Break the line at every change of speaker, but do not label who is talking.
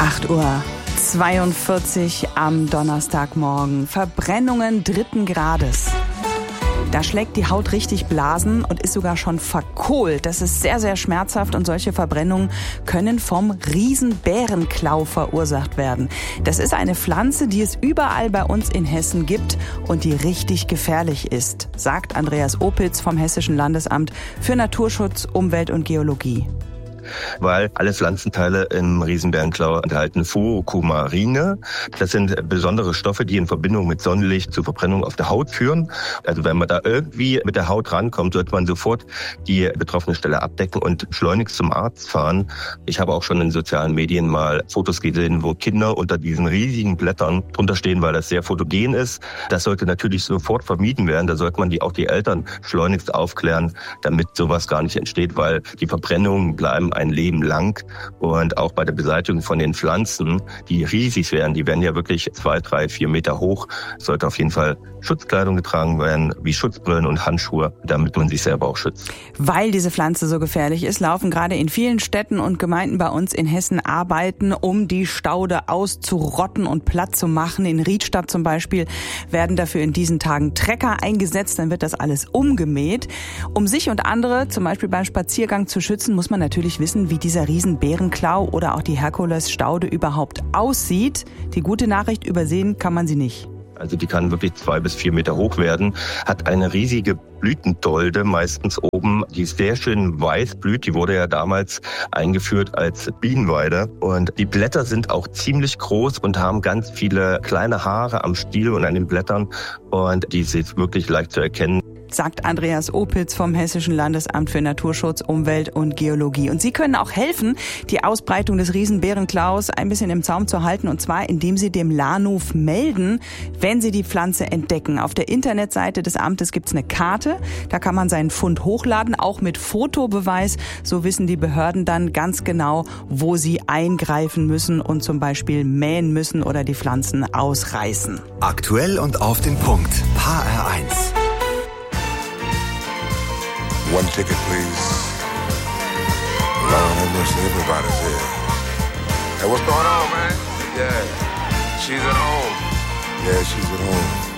8:42 Uhr am Donnerstagmorgen. Verbrennungen 3. Grades. Da schlägt die Haut richtig Blasen und ist sogar schon verkohlt. Das ist sehr, sehr schmerzhaft und solche Verbrennungen können vom Riesenbärenklau verursacht werden. Das ist eine Pflanze, die es überall bei uns in Hessen gibt und die richtig gefährlich ist, sagt Andreas Opitz vom Hessischen Landesamt für Naturschutz, Umwelt und Geologie.
Weil alle Pflanzenteile im Riesenbärenklau enthalten Fuocomarine. Das sind besondere Stoffe, die in Verbindung mit Sonnenlicht zur Verbrennung auf der Haut führen. Also wenn man da irgendwie mit der Haut rankommt, sollte man sofort die betroffene Stelle abdecken und schleunigst zum Arzt fahren. Ich habe auch schon in sozialen Medien mal Fotos gesehen, wo Kinder unter diesen riesigen Blättern drunter stehen, weil das sehr fotogen ist. Das sollte natürlich sofort vermieden werden. Da sollte man auch die Eltern schleunigst aufklären, damit sowas gar nicht entsteht, weil die Verbrennungen bleiben ein Leben lang. Und auch bei der Beseitigung von den Pflanzen, die riesig werden, die werden ja wirklich 2, 3, 4 Meter hoch, sollte auf jeden Fall Schutzkleidung getragen werden, wie Schutzbrillen und Handschuhe, damit man sich selber auch schützt.
Weil diese Pflanze so gefährlich ist, laufen gerade in vielen Städten und Gemeinden bei uns in Hessen Arbeiten, um die Staude auszurotten und platt zu machen. In Riedstadt zum Beispiel werden dafür in diesen Tagen Trecker eingesetzt, dann wird das alles umgemäht. Um sich und andere, zum Beispiel beim Spaziergang, zu schützen, muss man natürlich wissen, wie dieser Riesenbärenklau oder auch die Herkulesstaude überhaupt aussieht. Die gute Nachricht, übersehen kann man sie nicht.
Also die kann wirklich 2 bis 4 Meter hoch werden, hat eine riesige Blütendolde meistens oben, die sehr schön weiß blüht. Die wurde ja damals eingeführt als Bienenweide. Und die Blätter sind auch ziemlich groß und haben ganz viele kleine Haare am Stiel und an den Blättern. Und die ist wirklich leicht zu erkennen,
sagt Andreas Opitz vom Hessischen Landesamt für Naturschutz, Umwelt und Geologie. Und Sie können auch helfen, die Ausbreitung des Riesenbärenklaus ein bisschen im Zaum zu halten, und zwar indem Sie dem Lahnhof melden, wenn Sie die Pflanze entdecken. Auf der Internetseite des Amtes gibt's eine Karte, da kann man seinen Fund hochladen, auch mit Fotobeweis. So wissen die Behörden dann ganz genau, wo sie eingreifen müssen und zum Beispiel mähen müssen oder die Pflanzen ausreißen.
Aktuell und auf den Punkt. HR1.
One ticket, please. Lord have mercy, everybody's here. Hey, what's going on, man? Yeah, she's at home. Yeah, she's at home.